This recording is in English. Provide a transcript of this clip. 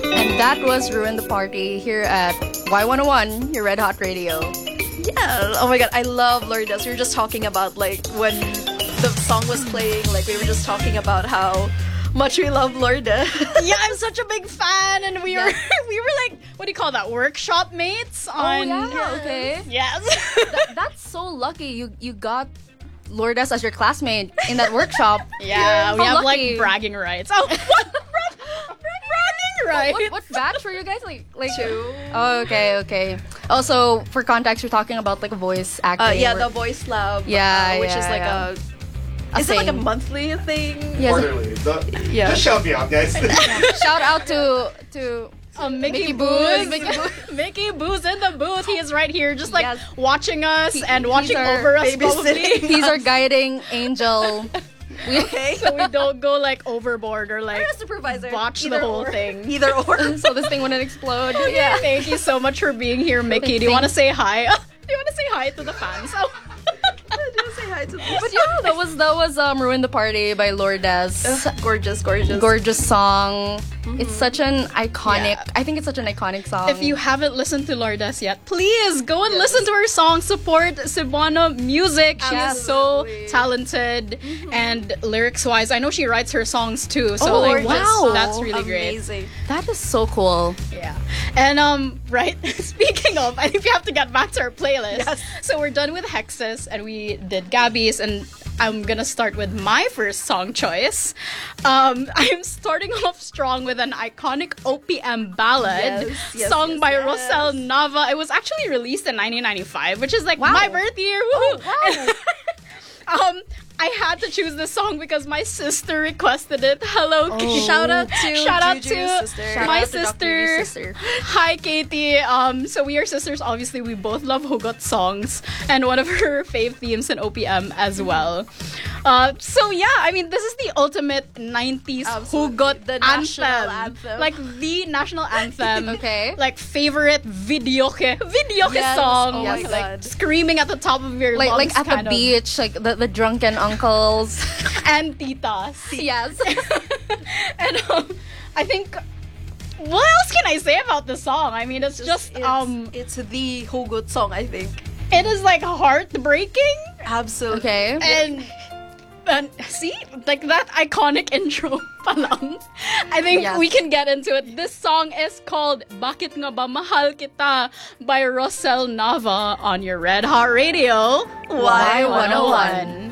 And that was Ruin the Party here at Y101, your Red Hot Radio. Yeah. Oh my god, I love Lourdes. We were just talking about like when the song was playing, like we were just talking about how much we love Lourdes. Yeah, I'm such a big fan, and we were we were like, what do you call that? Workshop mates on. yeah, okay. Yes. That's so lucky you got Lourdes as your classmate in that workshop. Yeah, we How have lucky. like bragging rights. Oh, bragging rights. What batch were you guys like? 2. Oh, okay. Also, for context, we're talking about like voice acting. Yeah, We're- the Voice Lab. Yeah, which yeah, is like yeah. a. Is it like a thing. monthly thing? Yes. Quarterly. Yeah. Just shout me out, guys. Shout out to Mickey Mickey Boo's. Boo's. Mickey Boo's in the booth. He is right here, just like Yes. watching us and he's watching our over us babysitting. probably. he's our guiding angel. Okay. So we don't go like overboard or like Or a supervisor. watch Either the whole or. thing. Either or. So this thing wouldn't explode. Yeah. Thank you so much for being here, Mickey. Do you Thank- want to say hi? Do you want to say hi to the fans? Oh. Do say hi to them. But yeah, that was Ruin the Party by Lourdes. Gorgeous. Gorgeous song. It's such an iconic. Yeah. I think it's such an iconic song. If you haven't listened to Lourdes yet, please go and listen to her song. Support Cebuano music. She is so Absolutely. talented and lyrics-wise. I know she writes her songs too. So Oh, like, wow. that's really great. Amazing. that is so cool. Yeah. And right, speaking of, I think we have to get back to our playlist. Yes. So we're done with Hexes and we did Gabby's, and I'm gonna start with my first song choice. I'm starting off strong with an iconic OPM ballad Yes, sung yes, by yes. Rosel Nava. It was actually released in 1995, which is like Wow. my birth year. Woohoo! wow. I had to choose this song because my sister requested it. Hello, Katie. Shout out to Shout out Juju's to sister. Shout my out to Dr. Yu's sister. Hi, Katie. So we are sisters. Obviously, we both love Hugot songs, and one of her fave themes in OPM as well. So yeah, I mean, this is the ultimate 90s Absolutely. Hugot The national anthem. like the national anthem. Okay. Like favorite videoke Yes. song. Oh my like God. screaming at the top of your lungs, Like at kind the of. beach, like the drunken uncles. And titas. Yes. And I think, what else can I say about the song? I mean, it's just it's the Hugot song, I think. it is like heartbreaking, Absolutely. Okay. and see, like that iconic intro pa lang. I think Yes. we can get into it. This song is called Bakit Nga Ba Mahal Kita by Rosel Nava on your Red Hot Radio Y101.